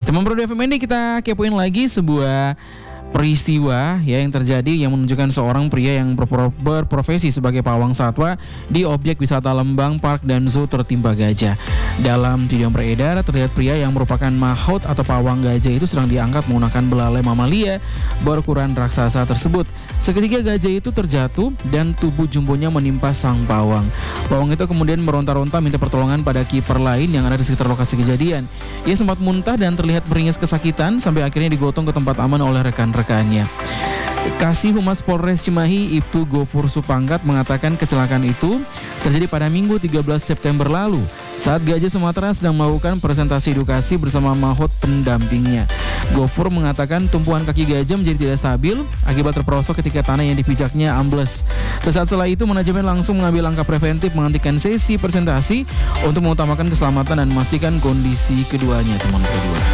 Teman Pro FM ini kita kepoin lagi sebuah peristiwa ya yang terjadi yang menunjukkan seorang pria yang berprofesi sebagai pawang satwa di objek wisata Lembang Park dan Zoo tertimpa gajah. Dalam video yang beredar terlihat pria yang merupakan mahout atau pawang gajah itu sedang diangkat menggunakan belalai mamalia berukuran raksasa tersebut. Seketika gajah itu terjatuh dan tubuh jumbonya menimpa sang pawang. Pawang itu kemudian meronta-ronta minta pertolongan pada kiper lain yang ada di sekitar lokasi kejadian. Ia sempat muntah dan terlihat beringis kesakitan sampai akhirnya digotong ke tempat aman oleh rekan-rekannya. Kasih Humas Polres Cimahi Ibtu Gofur Supangkat mengatakan kecelakaan itu terjadi pada Minggu 13 September lalu saat Gajah Sumatera sedang melakukan presentasi edukasi bersama mahout pendampingnya. Gofur mengatakan tumpuan kaki gajah menjadi tidak stabil akibat terperosok ketika tanah yang dipijaknya ambles. Sesaat setelah itu manajemen langsung mengambil langkah preventif menghentikan sesi presentasi untuk mengutamakan keselamatan dan memastikan kondisi keduanya, teman kedua.